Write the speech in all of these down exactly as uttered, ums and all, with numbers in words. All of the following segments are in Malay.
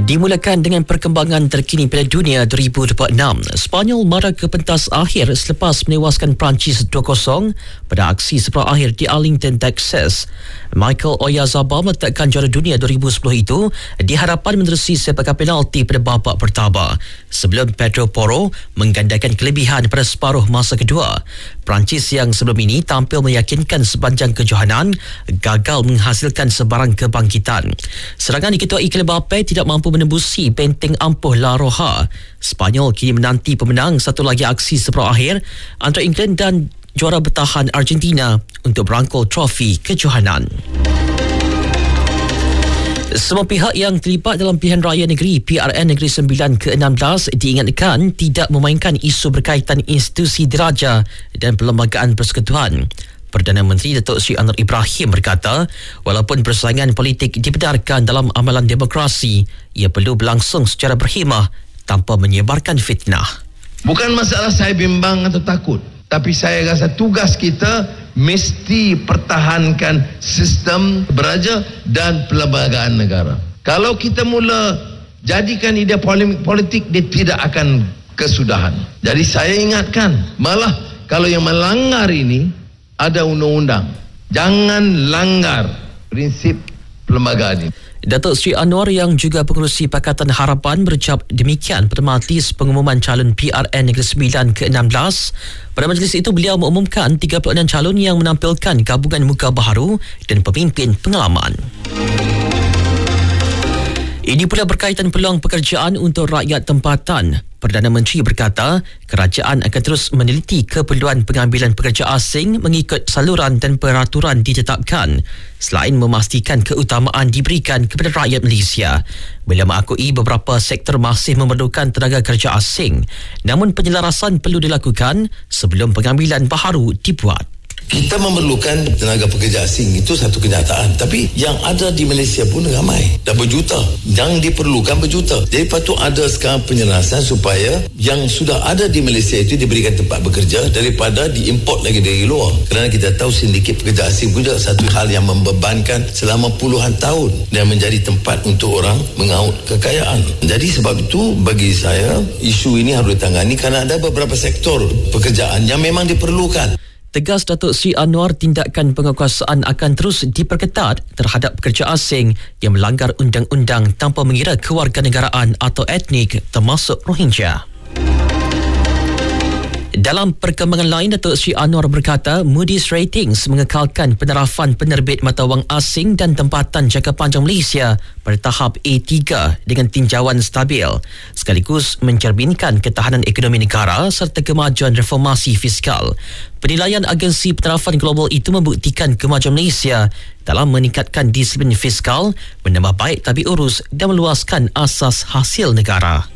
Dimulakan dengan perkembangan terkini Piala Dunia dua ribu dua puluh enam. Sepanyol marah ke pentas akhir selepas menewaskan Perancis dua kosong pada aksi separuh akhir di Arlington, Texas. Michael Oyarzabal meletakkan juara dunia dua ribu sepuluh itu di hadapan menerusi sepakan penalti pada babak pertama sebelum Pedro Porro menggandakan kelebihan pada separuh masa kedua. Perancis yang sebelum ini tampil meyakinkan sepanjang kejohanan gagal menghasilkan sebarang kebangkitan. Serangan diketuai Kylian Mbappe tidak mampu menembusi benteng ampuh La Roja. Sepanyol kini menanti pemenang satu lagi aksi separuh akhir antara England dan juara bertahan Argentina untuk berangkul trofi kejohanan. Semua pihak yang terlibat dalam pilihan raya negeri P R N Negeri Sembilan ke enam belas diingatkan tidak memainkan isu berkaitan institusi diraja dan perlembagaan persekutuan. Perdana Menteri Datuk Seri Anwar Ibrahim berkata, walaupun persaingan politik dibenarkan dalam amalan demokrasi, ia perlu berlangsung secara berhemah tanpa menyebarkan fitnah. Bukan masalah saya bimbang atau takut, tapi saya rasa tugas kita mesti pertahankan sistem beraja dan perlembagaan negara. Kalau kita mula jadikan idea politik, dia tidak akan kesudahan. Jadi saya ingatkan, malah kalau yang melanggar ini ada undang-undang, jangan langgar prinsip perlembagaan ini. Datuk Seri Anwar yang juga pengerusi Pakatan Harapan berucap demikian pada majlis pengumuman calon P R N Negeri Sembilan ke enam belas. Pada majlis itu beliau mengumumkan tiga puluh enam calon yang menampilkan gabungan muka baharu dan pemimpin pengalaman. Ini pula berkaitan peluang pekerjaan untuk rakyat tempatan. Perdana Menteri berkata, kerajaan akan terus meneliti keperluan pengambilan pekerja asing mengikut saluran dan peraturan ditetapkan, selain memastikan keutamaan diberikan kepada rakyat Malaysia. Beliau mengakui beberapa sektor masih memerlukan tenaga kerja asing, namun penyelarasan perlu dilakukan sebelum pengambilan baharu dibuat. Kita memerlukan tenaga pekerja asing, itu satu kenyataan. Tapi yang ada di Malaysia pun ramai, dah berjuta. Yang diperlukan berjuta. Jadi patut ada sekarang penyelarasan supaya yang sudah ada di Malaysia itu diberikan tempat bekerja daripada diimport lagi dari luar. Kerana kita tahu sindiket pekerja asing pun juga satu hal yang membebankan selama puluhan tahun dan menjadi tempat untuk orang mengaut kekayaan. Jadi sebab itu bagi saya isu ini harus ditangani kerana ada beberapa sektor pekerjaan yang memang diperlukan. Tegas Datuk Seri Anwar, tindakan penguasaan akan terus diperketat terhadap pekerja asing yang melanggar undang-undang tanpa mengira kewarganegaraan atau etnik termasuk Rohingya. Dalam perkembangan lain, Datuk Seri Anwar berkata Moody's Ratings mengekalkan penerapan penerbit mata wang asing dan tempatan jangka panjang Malaysia pada tahap A tiga dengan tinjauan stabil, sekaligus mencerminkan ketahanan ekonomi negara serta kemajuan reformasi fiskal. Penilaian agensi penerapan global itu membuktikan kemajuan Malaysia dalam meningkatkan disiplin fiskal, menambah baik tabi urus dan meluaskan asas hasil negara.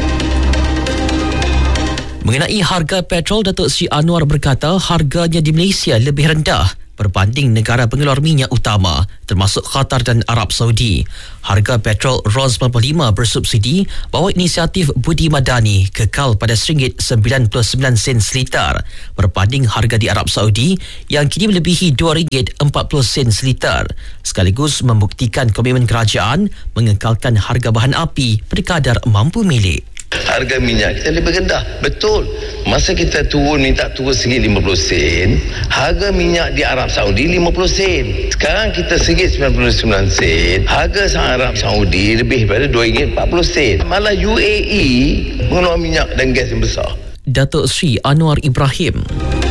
Mengenai harga petrol, Datuk Seri Anwar berkata harganya di Malaysia lebih rendah berbanding negara pengeluar minyak utama termasuk Qatar dan Arab Saudi. Harga petrol Ros sembilan puluh lima bersubsidi bahawa inisiatif Budi Madani kekal pada one ringgit sembilan puluh sembilan sen seliter berbanding harga di Arab Saudi yang kini melebihi dua ringgit empat puluh sen seliter, sekaligus membuktikan komitmen kerajaan mengekalkan harga bahan api pada kadar mampu milik. Harga minyak kita lebih rendah. Betul. Masa kita turun minta turun one ringgit lima puluh sen, harga minyak di Arab Saudi lima puluh sen. Sekarang kita one ringgit sembilan puluh sembilan sen. Harga Arab Saudi lebih daripada dua ringgit empat puluh sen. Malah U A E mengeluarkan minyak dan gas yang besar. Datuk Seri Anwar Ibrahim.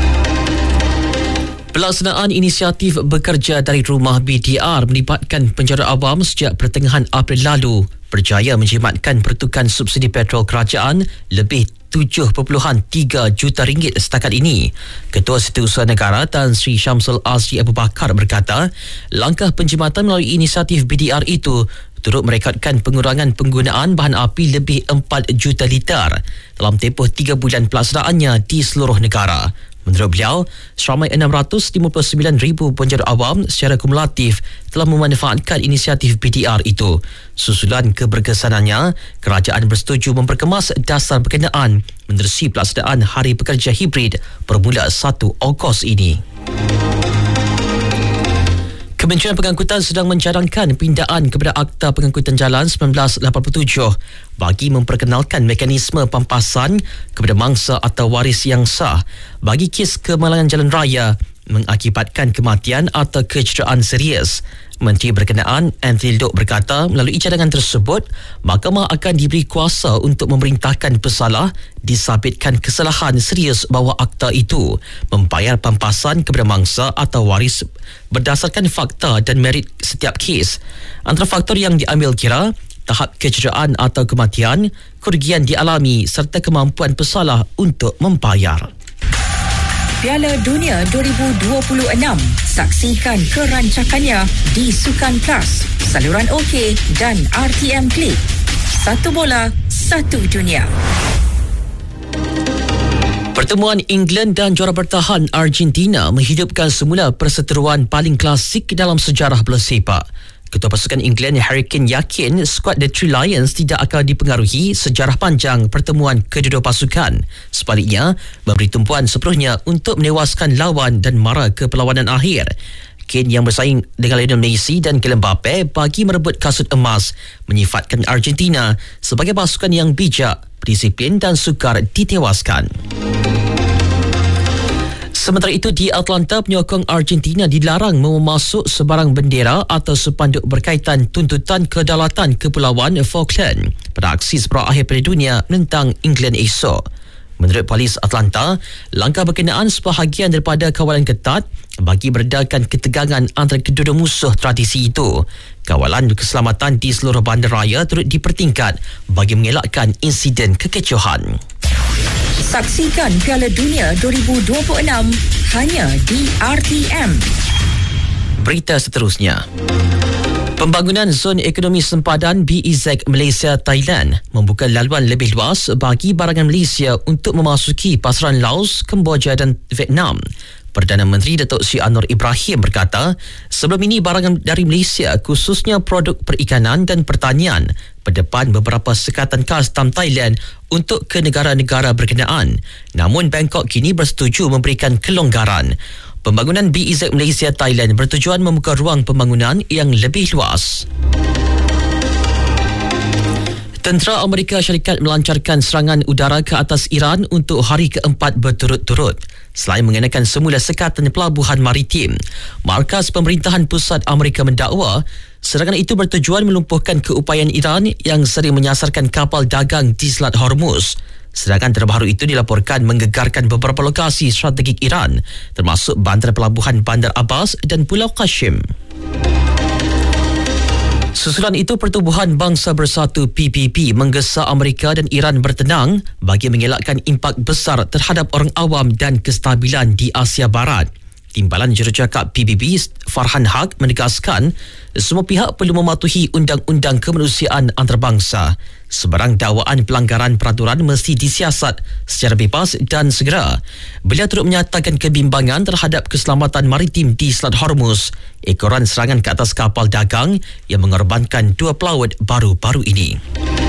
Pelaksanaan inisiatif bekerja dari rumah B D R melibatkan penjara awam sejak pertengahan April lalu berjaya menjimatkan pertukaran subsidi petrol kerajaan lebih tujuh perpuluhan tiga juta ringgit setakat ini. Ketua Setiausaha Negara Tan Sri Syamsul Azri Abu Bakar berkata, langkah penjimatan melalui inisiatif B D R itu turut merekodkan pengurangan penggunaan bahan api lebih empat juta liter dalam tempoh tiga bulan pelaksanaannya di seluruh negara. Menurut beliau, seramai enam ratus lima puluh sembilan ribu penjara awam secara kumulatif telah memanfaatkan inisiatif B D R itu. Susulan keberkesanannya, kerajaan bersetuju memperkemas dasar berkenaan menerusi pelaksanaan Hari Pekerja Hibrid bermula satu Ogos ini. Kementerian Pengangkutan sedang mencadangkan pindaan kepada Akta Pengangkutan Jalan seribu sembilan ratus lapan puluh tujuh bagi memperkenalkan mekanisme pampasan kepada mangsa atau waris yang sah bagi kes kemalangan jalan raya mengakibatkan kematian atau kecederaan serius. Menteri berkenaan Anthony Loke berkata melalui cadangan tersebut, mahkamah akan diberi kuasa untuk memerintahkan pesalah disabitkan kesalahan serius bahawa akta itu membayar pampasan kepada mangsa atau waris berdasarkan fakta dan merit setiap kes. Antara faktor yang diambil kira tahap kecederaan atau kematian, kerugian dialami serta kemampuan pesalah untuk membayar. Piala Dunia dua ribu dua puluh enam. Saksikan kerancakannya di Sukan Plus, saluran OK dan R T M Klik. Satu bola, satu dunia. Pertemuan England dan juara bertahan Argentina menghidupkan semula perseteruan paling klasik dalam sejarah bola sepak. Ketua pasukan England Harry Kane yakin skuad The Three Lions tidak akan dipengaruhi sejarah panjang pertemuan kedua-dua pasukan. Sebaliknya, memberi tumpuan sepenuhnya untuk menewaskan lawan dan mara ke perlawanan akhir. Kane yang bersaing dengan Lionel Messi dan Kylian Mbappe bagi merebut kasut emas menyifatkan Argentina sebagai pasukan yang bijak, disiplin dan sukar ditewaskan. Sementara itu, di Atlanta, penyokong Argentina dilarang memasuk sebarang bendera atau sepanduk berkaitan tuntutan kedaulatan Kepulauan Falkland pada aksi separuh akhir Piala Dunia menentang England esok. Menurut polis Atlanta, langkah berkenaan sebahagian daripada kawalan ketat bagi meredakan ketegangan antara kedua musuh tradisi itu. Kawalan keselamatan di seluruh bandaraya turut dipertingkat bagi mengelakkan insiden kekecohan. Saksikan Piala Dunia dua ribu dua puluh enam hanya di R T M. Berita seterusnya. Pembangunan Zon Ekonomi Sempadan B E Z Malaysia Thailand membuka laluan lebih luas bagi barangan Malaysia untuk memasuki pasaran Laos, Kemboja dan Vietnam. Perdana Menteri Datuk Seri Anwar Ibrahim berkata, sebelum ini barangan dari Malaysia khususnya produk perikanan dan pertanian berdepan beberapa sekatan kastam Thailand untuk ke negara-negara berkenaan. Namun Bangkok kini bersetuju memberikan kelonggaran. Pembangunan B E Z Malaysia Thailand bertujuan membuka ruang pembangunan yang lebih luas. Tentera Amerika Syarikat melancarkan serangan udara ke atas Iran untuk hari keempat berturut-turut selain mengenakan semula sekatan pelabuhan maritim. Markas Pemerintahan Pusat Amerika mendakwa serangan itu bertujuan melumpuhkan keupayaan Iran yang sering menyasarkan kapal dagang di Selat Hormuz. Serangan terbaru itu dilaporkan menggegarkan beberapa lokasi strategik Iran termasuk bandar pelabuhan Bandar Abbas dan Pulau Qassim. Susulan itu, Pertubuhan Bangsa Bersatu P B B menggesa Amerika dan Iran bertenang bagi mengelakkan impak besar terhadap orang awam dan kestabilan di Asia Barat. Timbalan Jurucakap P B B Farhan Haq menegaskan semua pihak perlu mematuhi undang-undang kemanusiaan antarabangsa. Sebarang dakwaan pelanggaran peraturan mesti disiasat secara bebas dan segera. Beliau turut menyatakan kebimbangan terhadap keselamatan maritim di Selat Hormuz, ekoran serangan ke atas kapal dagang yang mengorbankan dua pelaut baru-baru ini.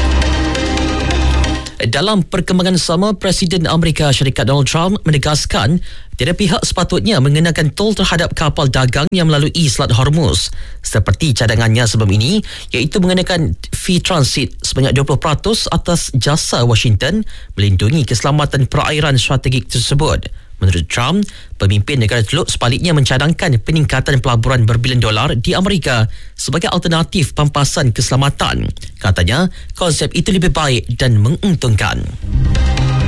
Dalam perkembangan sama, Presiden Amerika Syarikat Donald Trump menegaskan tiada pihak sepatutnya mengenakan tol terhadap kapal dagang yang melalui Selat Hormuz seperti cadangannya sebelum ini, iaitu mengenakan fee transit sebanyak dua puluh peratus atas jasa Washington melindungi keselamatan perairan strategik tersebut. Menurut Trump, pemimpin negara Teluk sebaliknya mencadangkan peningkatan pelaburan berbilion dolar di Amerika sebagai alternatif pampasan keselamatan. Katanya, konsep itu lebih baik dan menguntungkan.